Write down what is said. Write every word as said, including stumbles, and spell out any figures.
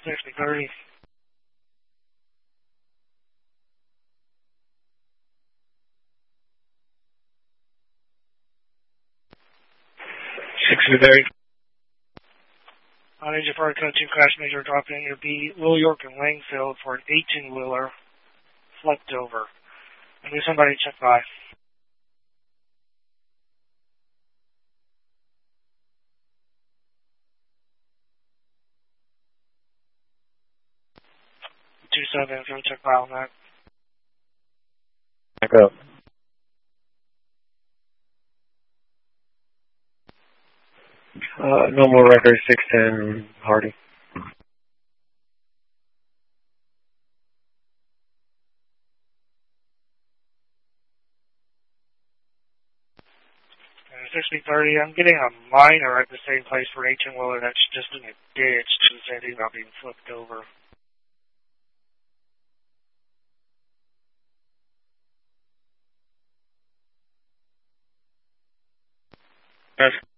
sixty thirty. sixty thirty. On Agent Fire Code two Crash Major dropping in your B, Will York and Langfield for an eighteen-wheeler flipped over. I need somebody to check by. two seven, if you want to check by on that. Back up. Uh, no more record, six ten, Hardy. sixty thirty, I'm getting a minor at the same place for an eighteen-wheeler that's just in a ditch. Doesn't say anything about being flipped over. That's